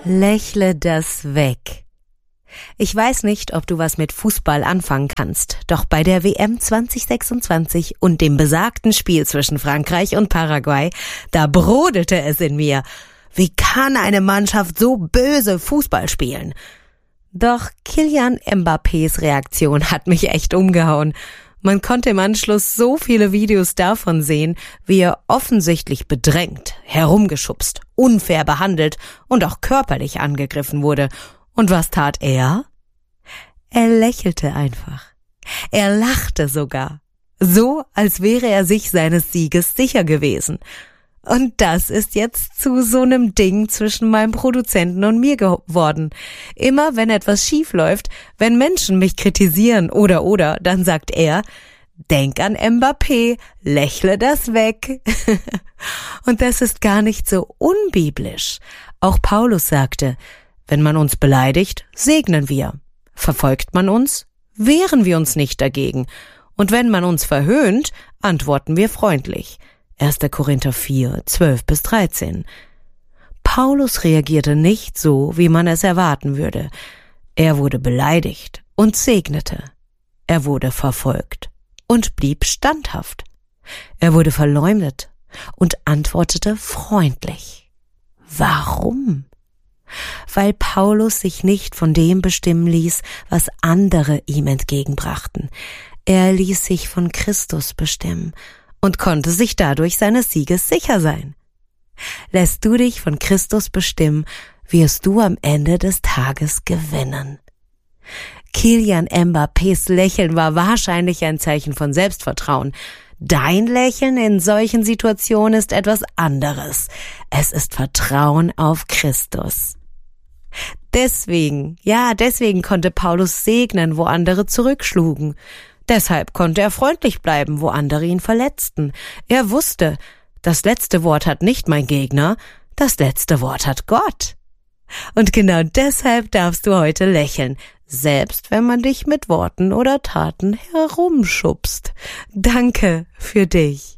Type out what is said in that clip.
Lächle das weg. Ich weiß nicht, ob du was mit Fußball anfangen kannst, doch bei der WM 2026 und dem besagten Spiel zwischen Frankreich und Paraguay, da brodelte es in mir. Wie kann eine Mannschaft so böse Fußball spielen? Doch Kylian Mbappés Reaktion hat mich echt umgehauen. Man konnte im Anschluss so viele Videos davon sehen, wie er offensichtlich bedrängt, herumgeschubst, unfair behandelt und auch körperlich angegriffen wurde. Und was tat er? Er lächelte einfach. Er lachte sogar. So, als wäre er sich seines Sieges sicher gewesen. Und das ist jetzt zu so einem Ding zwischen meinem Produzenten und mir geworden. Immer wenn etwas schief läuft, wenn Menschen mich kritisieren oder, dann sagt er, denk an Mbappé, lächle das weg. Und das ist gar nicht so unbiblisch. Auch Paulus sagte, wenn man uns beleidigt, segnen wir. Verfolgt man uns, wehren wir uns nicht dagegen. Und wenn man uns verhöhnt, antworten wir freundlich. 1. Korinther 4, 12-13. Paulus reagierte nicht so, wie man es erwarten würde. Er wurde beleidigt und segnete. Er wurde verfolgt und blieb standhaft. Er wurde verleumdet und antwortete freundlich. Warum? Weil Paulus sich nicht von dem bestimmen ließ, was andere ihm entgegenbrachten. Er ließ sich von Christus bestimmen und konnte sich dadurch seines Sieges sicher sein. Lässt du dich von Christus bestimmen, wirst du am Ende des Tages gewinnen. Kylian Mbappés Lächeln war wahrscheinlich ein Zeichen von Selbstvertrauen. Dein Lächeln in solchen Situationen ist etwas anderes. Es ist Vertrauen auf Christus. Deswegen konnte Paulus segnen, wo andere zurückschlugen. Deshalb konnte er freundlich bleiben, wo andere ihn verletzten. Er wusste, das letzte Wort hat nicht mein Gegner, das letzte Wort hat Gott. Und genau deshalb darfst du heute lächeln, selbst wenn man dich mit Worten oder Taten herumschubst. Danke für dich.